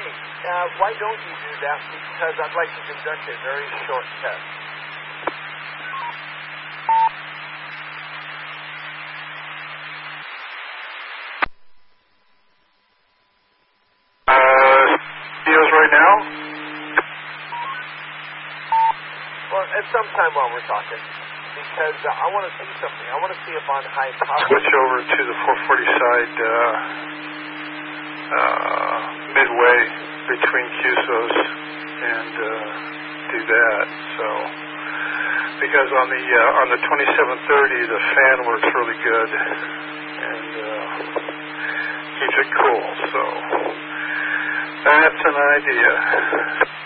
Okay, why don't you do that? Because I'd like to conduct a very short test. Videos right now? Well, at some time while we're talking, because I want to see something. I want to see if on high power... Switch over to the 440 side midway between QSOs and do that. So, because on the 2730, the fan works really good and keeps it cool. So, that's an idea.